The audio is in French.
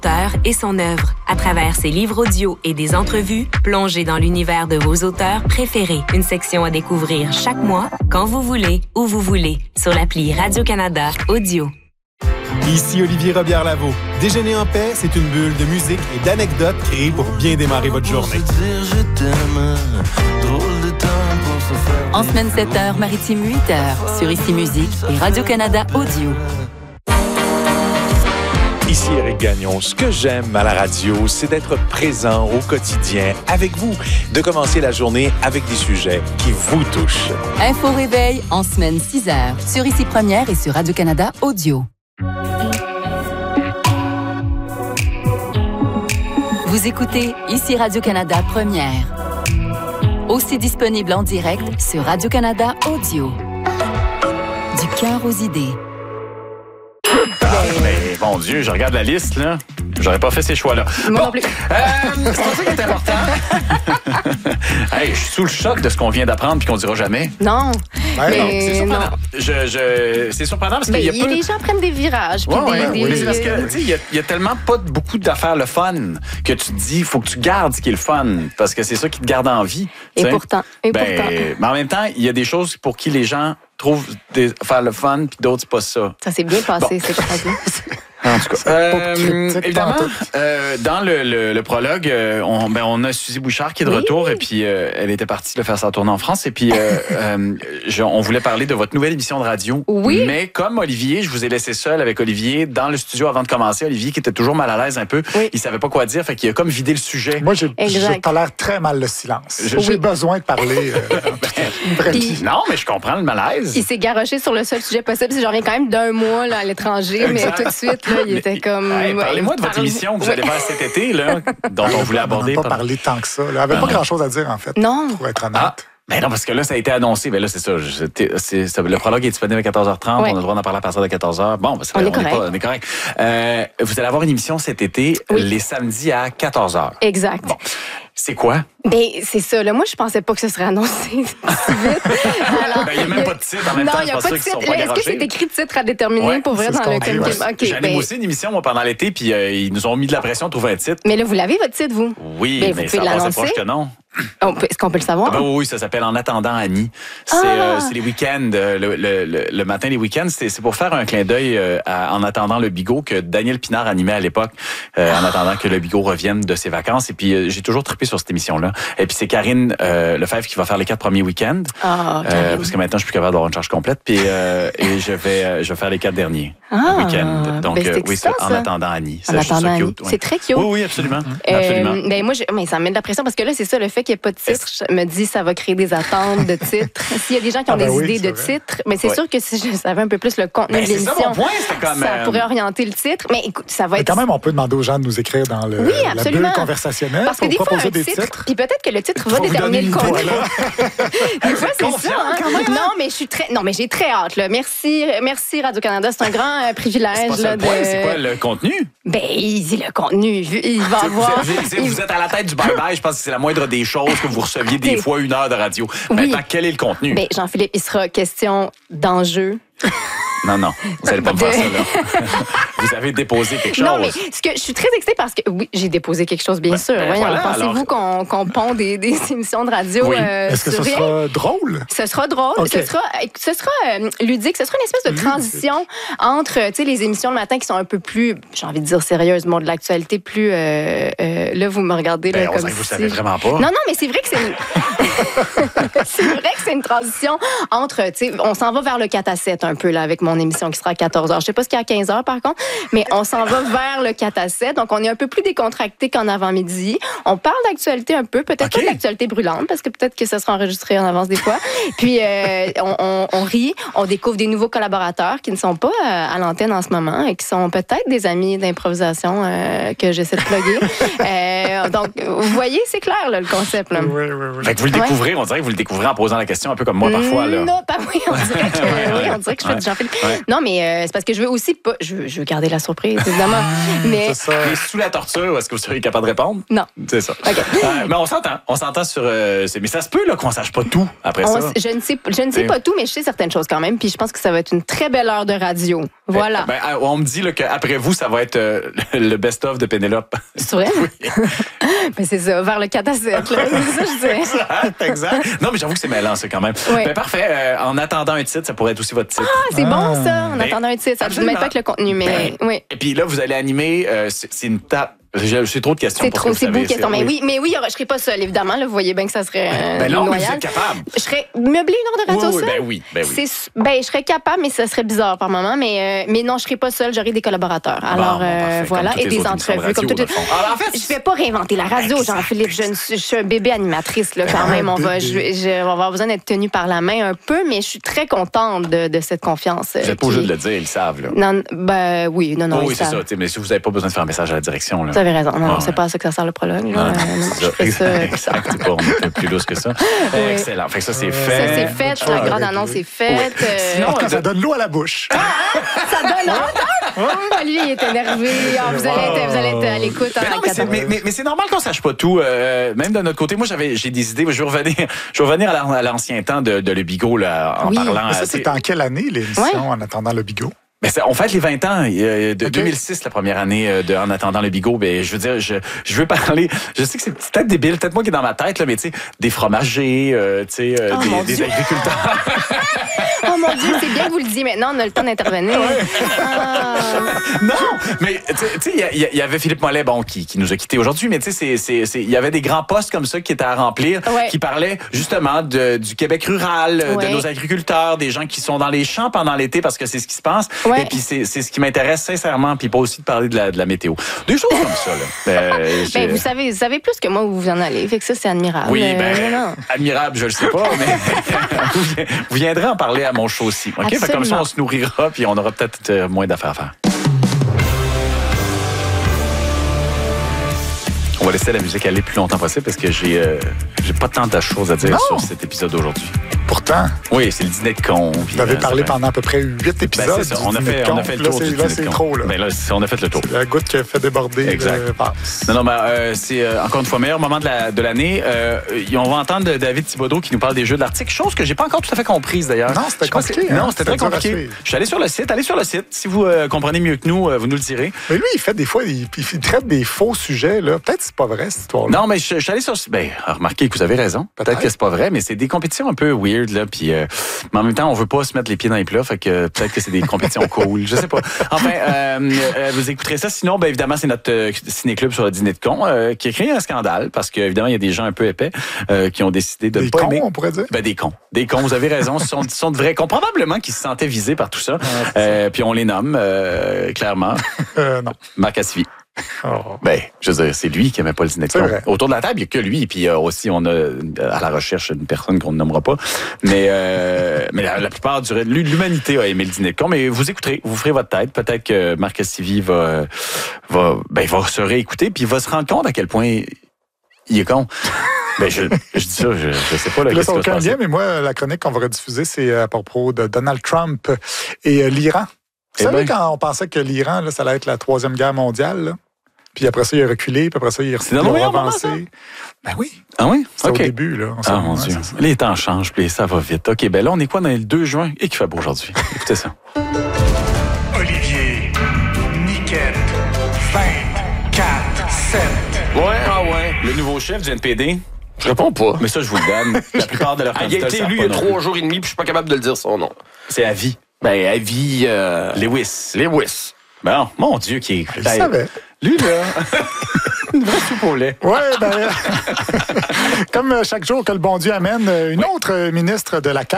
Auteur et son œuvre. À travers ses livres audio et des entrevues, plongez dans l'univers de vos auteurs préférés. Une section à découvrir chaque mois, quand vous voulez, où vous voulez, sur l'appli Radio-Canada Audio. Ici Olivier Robillard-Lavaux. Déjeuner en paix, c'est une bulle de musique et d'anecdotes créées pour bien démarrer votre journée. En semaine 7h, maritime 8h, sur Ici Musique et Radio-Canada Audio. Ici Éric Gagnon. Ce que j'aime à la radio, c'est d'être présent au quotidien avec vous, de commencer la journée avec des sujets qui vous touchent. Info réveil en semaine 6h, sur Ici Première et sur Radio-Canada Audio. Vous écoutez Ici Radio-Canada Première. Aussi disponible en direct sur Radio-Canada Audio. Du cœur aux idées. Mais bon Dieu, je regarde la liste, là. J'aurais pas fait ces choix-là. Moi non plus. C'est pour ça qui est important. Hey, je suis sous le choc de ce qu'on vient d'apprendre puis qu'on dira jamais. Non. Ouais, mais non, c'est surprenant. non. C'est surprenant parce Mais qu'il y a peu... les gens prennent des virages. Puis Mais c'est parce que, tu sais, il y a tellement pas beaucoup d'affaires le fun que tu te dis, il faut que tu gardes ce qui est le fun parce que c'est ça qui te garde en vie. Et pourtant. Mais en même temps, il y a des choses pour qui les gens trouvent faire le fun puis d'autres, c'est pas ça. Ça s'est bien passé, cette phrase-là. En tout cas, évidemment, dans le prologue, on a Suzy Bouchard qui est de retour et puis elle était partie de faire sa tournée en France et puis on voulait parler de votre nouvelle émission de radio. Oui. Mais comme Olivier, je vous ai laissé seul avec Olivier dans le studio avant de commencer. Olivier qui était toujours mal à l'aise un peu, il savait pas quoi dire, fait qu'il a comme vidé le sujet. Moi, je tolère très mal le silence. J'ai besoin de parler. Non, mais je comprends le malaise. Il s'est garoché sur le seul sujet possible. J'en reviens quand même d'un mois là, à l'étranger, mais tout de suite, là, il était comme... Hey, parlez-moi de votre émission que vous allez faire cet été, là, dont on voulait aborder. On n'a pas parlé tant que ça. Il n'y avait pas grand-chose à dire, en fait. Non. Pour être honnête. Ben non, parce que là, ça a été annoncé. Ben là, c'est ça. Le prologue est disponible à 14h30. On a le droit d'en parler à partir de 14h. Bon, ben, on est correct. Vous allez avoir une émission cet été, les samedis à 14h. Exact. Bon. C'est quoi? Ben, c'est ça. Là, moi, je pensais pas que ce serait annoncé si vite. Il n'y a même pas de titre en même temps. Non, il n'y a pas de titre. Est-ce que c'est écrit titre à déterminer pour vrai dans le communiqué? J'anime aussi une émission, moi, pendant l'été, puis ils nous ont mis de la pression à trouver un titre. Mais là, vous l'avez, votre titre, vous? Oui, mais ça passe proche que non. Est-ce qu'on peut le savoir? Oui, ça s'appelle En attendant Annie. C'est les week-ends, le matin, les week-ends. C'est pour faire un clin d'œil En attendant le bigot que Daniel Pinard animait à l'époque, en attendant que le bigot revienne de ses vacances. Et puis, j'ai toujours trippé sur cette émission-là. Et puis, c'est Karine Lefebvre qui va faire les 4 premiers week-ends. Parce que maintenant, je suis plus capable d'avoir une charge complète. Puis, et je vais faire les 4 derniers week-ends. Donc, oui, c'est En attendant Annie. En attendant Annie. C'est très cute. Oui, absolument. Ben, moi, mais ça me met de la pression parce que là, c'est ça, le fait qu'il n'y ait pas de titre, je me dis ça va créer des attentes de titres. S'il y a des gens qui ont des idées de titres, mais c'est sûr que si je savais un peu plus le contenu de l'émission, ça pourrait orienter le titre. Mais écoute, ça va être... Quand même, on peut demander aux gens de nous écrire dans la bulle conversationnelle pour proposer des titres. Puis peut-être que le titre va déterminer le contenu. Des fois, c'est ça. Non, mais j'ai très hâte. Là. Merci Radio-Canada. C'est un grand privilège. C'est quoi le contenu? Ben, le contenu. Il va avoir... Vous êtes à la tête du bye-bye. Je pense que c'est la moindre des choses que vous receviez des fois 1 heure de radio. Maintenant, quel est le contenu? Ben, Jean-Philippe, il sera question d'enjeux. Non, vous n'allez pas me faire ça, là. Vous avez déposé quelque chose. Non, mais je suis très excitée parce que, oui, j'ai déposé quelque chose, bien sûr. Pensez-vous qu'on pond des émissions de radio? Est-ce que ce sera drôle? Ce sera drôle. Okay. Ce sera ludique. Ce sera une espèce de transition entre les émissions le matin qui sont un peu plus, j'ai envie de dire sérieuses, de l'actualité plus... là, vous me regardez là, comme si... Vous savez vraiment pas. Non, mais c'est vrai que c'est c'est une transition entre... On s'en va vers le 4-7 un peu, là, avec mon émission qui sera à 14h. Je sais pas ce qu'il y a à 15h, par contre, mais on s'en va vers le 4-7. Donc, on est un peu plus décontracté qu'en avant-midi. On parle d'actualité un peu, peut-être pas d'actualité brûlante, parce que peut-être que ça sera enregistré en avance des fois. Puis, on rit, on découvre des nouveaux collaborateurs qui ne sont pas à l'antenne en ce moment et qui sont peut-être des amis d'improvisation que j'essaie de plugger. Donc, vous voyez, c'est clair, là, le concept. Là. Oui. Fait que vous le découvrez, on dirait que vous le découvrez en posant la question un peu comme moi parfois. Là. Non, pas oui, on dirait que je fais du Jean-Philippe. Non, mais c'est parce que je veux aussi pas... Je veux garder la surprise, évidemment. Mais... C'est ça. Mais sous la torture, est-ce que vous seriez capable de répondre? Non. C'est ça. Okay. Mais on s'entend sur... mais ça se peut là, qu'on sache pas tout après ça. Je ne sais pas tout, mais je sais certaines choses quand même. Puis je pense que ça va être une très belle heure de radio. Voilà. On me dit là, qu'après vous, ça va être le best-of de Pénélope. C'est vrai? Oui. Ben, c'est ça, vers le 4 à 7. Là. C'est ça, je sais. Exact. Non, mais j'avoue que c'est mêlant, ça, quand même. Oui. Ben, parfait. En attendant un titre, ça pourrait être aussi votre titre. Ah, c'est bon, ça. En attendant un titre. Ça ne met pas avec le contenu, mais oui. Et puis là, vous allez animer. C'est une tape. J'ai trop de questions. C'est beaucoup de questions. Mais oui, je serai pas seule, évidemment. Là, vous voyez bien que ça serait non, mais vous êtes capable. Je serais meublée une heure de radio seule? Oui. Je serais capable, mais ça serait bizarre par moment. Mais non, je serai pas seule. J'aurai des collaborateurs. Alors, voilà. Et des entrevues. Comme tout. En fait, je vais pas réinventer la radio, Jean-Philippe. Je suis un bébé animatrice, là, quand même. On va avoir besoin d'être tenu par la main un peu, mais je suis très contente de cette confiance. Vous n'êtes pas obligé de le dire, ils savent, là. Non, oui, c'est ça. Mais si vous n'avez pas besoin de faire un message à la direction, là. Vous avez raison. Non, c'est pas à ça que ça sert le prologue. Là. Exact. C'est pas plus lousse que ça. Oui. Excellent. Fait que ça, c'est fait. Ça, c'est fait. La grande annonce est faite. Oui. Sinon, ça donne l'eau à la bouche. Ça donne l'eau? Lui, il est énervé. Vous allez être à l'écoute. Mais c'est normal qu'on sache pas tout. Même de notre côté, moi, j'ai des idées. Je vais revenir à l'ancien temps de Le Bigot là, en parlant. Mais ça, c'est en quelle année, l'émission En attendant Le Bigot? Ben on fête les 20 ans de 2006, la première année de En attendant le Bigot. Ben je veux dire, je veux parler. Je sais que c'est peut-être débile, peut-être moi qui est dans ma tête là, mais tu sais, des fromagers, des agriculteurs. Oh mon Dieu, c'est bien que vous le disiez maintenant, on a le temps d'intervenir. Non, mais tu sais, il y avait Philippe Mollet, qui nous a quittés aujourd'hui, mais tu sais, il y avait des grands postes comme ça qui étaient à remplir, qui parlaient justement du Québec rural, de nos agriculteurs, des gens qui sont dans les champs pendant l'été parce que c'est ce qui se passe. Et puis c'est ce qui m'intéresse sincèrement, puis pas aussi de parler de la météo. Des choses comme ça là. Vous savez plus que moi où vous en allez, fait que ça c'est admirable. Oui, admirable, je le sais pas, mais vous viendrez en parler à mon show aussi. OK, fait comme ça on se nourrira puis on aura peut-être moins d'affaires à faire. On va laisser la musique aller plus longtemps possible parce que j'ai pas tant de choses à dire sur cet épisode d'aujourd'hui. Pourtant. Oui, c'est le dîner de con. Vous avez parlé pendant à peu près 8 épisodes. C'est ça. On a fait le tour du dîner de con. C'est trop, là. Ben là, on a fait le tour. C'est la goutte qui a fait déborder. Exact. Non, mais c'est encore une fois meilleur moment de l'année. On va entendre David Thibodeau qui nous parle des Jeux de l'Arctique, chose que j'ai pas encore tout à fait comprise d'ailleurs. Non, c'était compliqué. Non, c'était très compliqué. Je suis allé sur le site. Allez sur le site. Si vous comprenez mieux que nous, vous nous le direz. Mais lui, il fait des fois, il traite des faux sujets. Là. Peut-être que c'est pas vrai, cette histoire-là. Non, mais je suis allé sur... remarquez que vous avez raison. Peut-être que c'est pas vrai, mais c'est des compétitions un peu weird, là. Puis, mais en même temps, on veut pas se mettre les pieds dans les plats. Fait que peut-être que c'est des compétitions cool. Je sais pas. Enfin, vous écouterez ça. Sinon, évidemment, c'est notre ciné-club sur le dîner de con qui a créé un scandale parce qu'évidemment, il y a des gens un peu épais qui ont décidé de pas aimer. Des cons, on pourrait dire? Des cons. Des cons, vous avez raison. Ce sont de vrais cons. Probablement qu'ils se sentaient visés par tout ça. Puis on les nomme, clairement. Non. Marc Cassivi. Je veux dire, c'est lui qui n'aimait pas le dîner de con. Autour de la table, il n'y a que lui. Puis aussi, on a à la recherche une personne qu'on ne nommera pas. Mais la plupart de l'humanité a aimé le dîner de con. Mais vous écouterez, vous ferez votre tête. Peut-être que Marc Cassivi va se réécouter puis il va se rendre compte à quel point il est con. Je dis ça, je sais pas. Là, ça n'a aucun lien, mais moi, la chronique qu'on va rediffuser, c'est à propos de Donald Trump et l'Iran. Vous savez, quand on pensait que l'Iran, là, ça allait être la 3e guerre mondiale, là? Puis après ça, il a reculé, puis après ça, il a avancé. Ben oui. Ah oui? C'est au début, là. Mon Dieu. Les temps changent, puis ça va vite. OK, là, on est quoi dans le 2 juin? Et qu'il fait beau aujourd'hui. Écoutez ça. Olivier, Niquette, 24/7. Ouais. Le nouveau chef du NPD. Je réponds pas. Mais ça, je vous le donne. La plupart de leurs candidats. Il a été élu il y a 3 jours et demi, puis je suis pas capable de le dire son nom. C'est à vie. À vie... Lewis. Bon, mon Dieu, qui est... Je savais. Lui, là... Une vraie soupe au lait. Ouais, comme chaque jour que le bon Dieu amène une autre ministre de la CAQ.